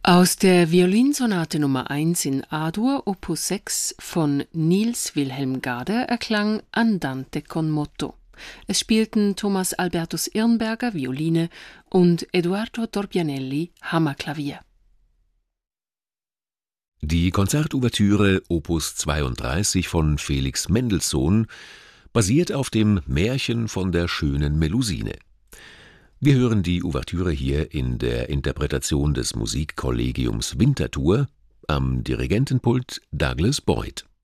Aus der Violinsonate Nummer 1 in A-Dur, Opus 6 von Niels Wilhelm Gade erklang Andante con moto. Es spielten Thomas Albertus Irnberger, Violine, und Edoardo Torbianelli, Hammerklavier. Die Konzertouvertüre Opus 32 von Felix Mendelssohn basiert auf dem Märchen von der schönen Melusine. Wir hören die Ouvertüre hier in der Interpretation des Musikkollegiums Winterthur, am Dirigentenpult Douglas Boyd.